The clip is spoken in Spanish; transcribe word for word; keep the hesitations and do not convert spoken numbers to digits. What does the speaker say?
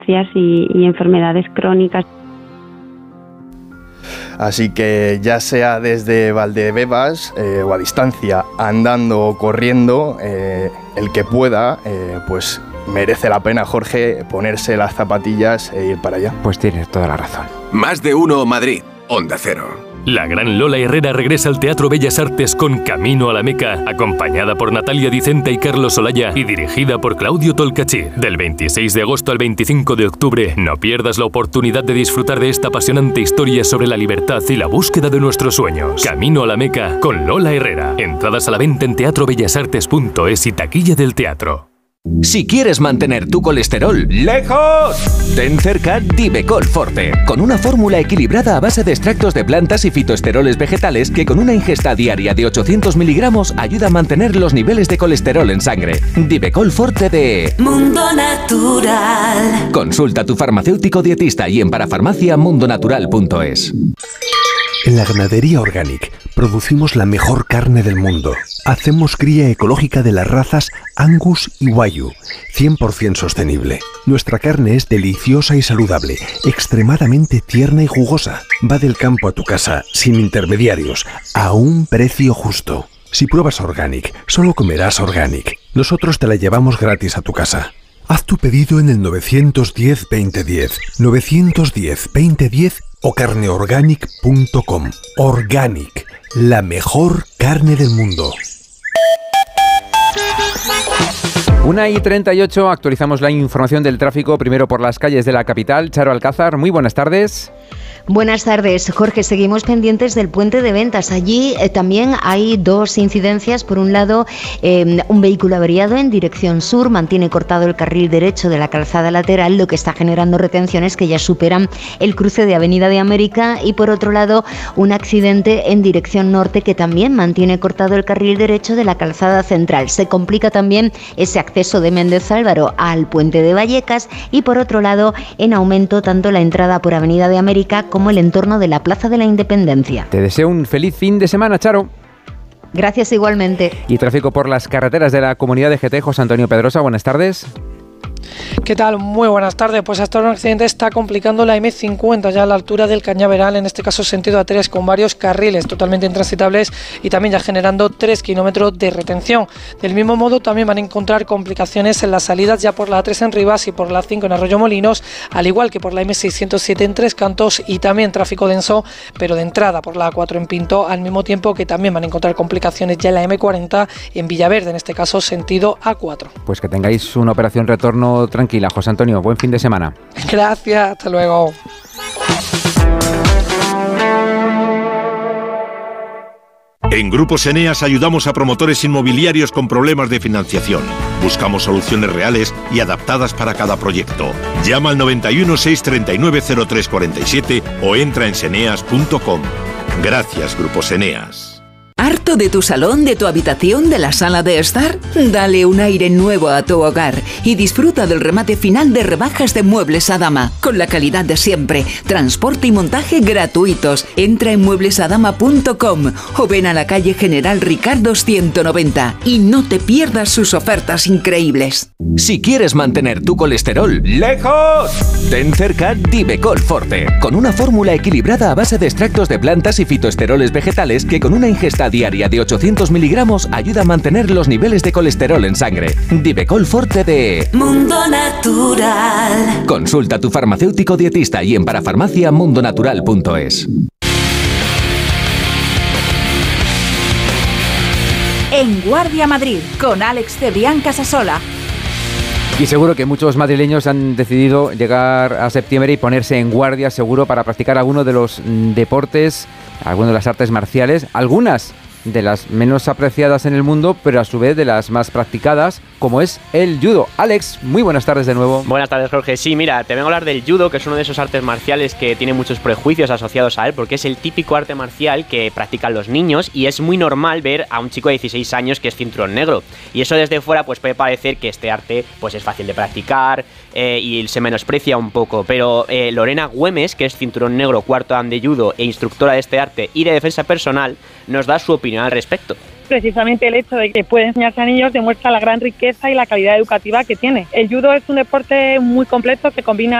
y, y enfermedades crónicas. Así que ya sea desde Valdebebas eh, o a distancia, andando o corriendo, eh, el que pueda, eh, pues merece la pena, Jorge, ponerse las zapatillas e ir para allá. Pues tienes toda la razón. Más de uno Madrid, Onda Cero. La gran Lola Herrera regresa al Teatro Bellas Artes con Camino a la Meca, acompañada por Natalia Dicenta y Carlos Olaya y dirigida por Claudio Tolcachir. Del veintiséis de agosto al veinticinco de octubre, no pierdas la oportunidad de disfrutar de esta apasionante historia sobre la libertad y la búsqueda de nuestros sueños. Camino a la Meca con Lola Herrera. Entradas a la venta en teatro bellas artes punto es y taquilla del teatro. Si quieres mantener tu colesterol lejos, ten cerca Divecol Forte, con una fórmula equilibrada a base de extractos de plantas y fitoesteroles vegetales que con una ingesta diaria de ochocientos miligramos ayuda a mantener los niveles de colesterol en sangre. Divecol Forte de Mundo Natural. Consulta a tu farmacéutico dietista y en parafarmacia mundo natural punto es. En la Ganadería Organic producimos la mejor carne del mundo. Hacemos cría ecológica de las razas Angus y Wagyu, cien por ciento sostenible. Nuestra carne es deliciosa y saludable, extremadamente tierna y jugosa. Va del campo a tu casa, sin intermediarios, a un precio justo. Si pruebas Organic, solo comerás Organic. Nosotros te la llevamos gratis a tu casa. Haz tu pedido en el nueve uno cero, veinte diez, nueve uno cero, veinte diez o carneorganic punto com. Organic, la mejor carne del mundo. una y treinta y ocho, actualizamos la información del tráfico, primero por las calles de la capital. Charo Alcázar, muy buenas tardes. Buenas tardes, Jorge. Seguimos pendientes del puente de Ventas. Allí eh, también hay dos incidencias. Por un lado, eh, un vehículo averiado en dirección sur mantiene cortado el carril derecho de la calzada lateral, lo que está generando retenciones que ya superan el cruce de Avenida de América. Y por otro lado, un accidente en dirección norte que también mantiene cortado el carril derecho de la calzada central. Se complica también ese acceso de Méndez Álvaro al puente de Vallecas y por otro lado, en aumento tanto la entrada por Avenida de América como el entorno de la Plaza de la Independencia. Te deseo un feliz fin de semana, Charo. Gracias igualmente. Y tráfico por las carreteras de la comunidad de G T, José Antonio Pedrosa, buenas tardes. ¿Qué tal? Muy buenas tardes. Pues hasta ahora un accidente está complicando la eme cincuenta ya a la altura del Cañaveral, en este caso sentido A tres, con varios carriles totalmente intransitables y también ya generando tres kilómetros de retención. Del mismo modo también van a encontrar complicaciones en las salidas ya por la A tres en Rivas y por la cinco en Arroyomolinos, al igual que por la eme seiscientos siete en Tres Cantos y también tráfico denso, pero de entrada por la A cuatro en Pinto, al mismo tiempo que también van a encontrar complicaciones ya en la eme cuarenta en Villaverde, en este caso sentido A cuatro. Pues que tengáis una operación retorno tranquila, José Antonio. Buen fin de semana. Gracias, hasta luego. En Grupos Eneas ayudamos a promotores inmobiliarios con problemas de financiación. Buscamos soluciones reales y adaptadas para cada proyecto. Llama al noventa y uno, seiscientos treinta y nueve, cero tres cuarenta y siete o entra en seneas punto com. Gracias, Grupos Eneas. ¿Harto de tu salón, de tu habitación, de la sala de estar? Dale un aire nuevo a tu hogar y disfruta del remate final de rebajas de Muebles Adama, con la calidad de siempre, transporte y montaje gratuitos. Entra en muebles adama punto com o ven a la calle General Ricardo ciento noventa y no te pierdas sus ofertas increíbles. Si quieres mantener tu colesterol lejos, ten cerca Divecol Forte, con una fórmula equilibrada a base de extractos de plantas y fitoesteroles vegetales que con una ingesta diaria de ochocientos miligramos ayuda a mantener los niveles de colesterol en sangre. Divecol Forte de Mundo Natural. Consulta a tu farmacéutico dietista y en parafarmacia mundo natural punto es. En Guardia Madrid, con Alex Cebrián Casasola. Y seguro que muchos madrileños han decidido llegar a septiembre y ponerse en guardia seguro para practicar alguno de los deportes, algunas de las artes marciales, algunas de las menos apreciadas en el mundo, pero a su vez de las más practicadas, como es el judo. Alex, muy buenas tardes de nuevo. Buenas tardes, Jorge. Sí, mira, te vengo a hablar del judo, que es uno de esos artes marciales que tiene muchos prejuicios asociados a él, porque es el típico arte marcial que practican los niños y es muy normal ver a un chico de dieciséis años que es cinturón negro. Y eso desde fuera pues puede parecer que este arte pues es fácil de practicar eh, y se menosprecia un poco, pero eh, Lorena Güemes, que es cinturón negro cuarto dan de judo e instructora de este arte y de defensa personal, nos da su opinión al respecto. precisamente el hecho de que puede enseñarse a niños demuestra la gran riqueza y la calidad educativa que tiene. El judo es un deporte muy completo que combina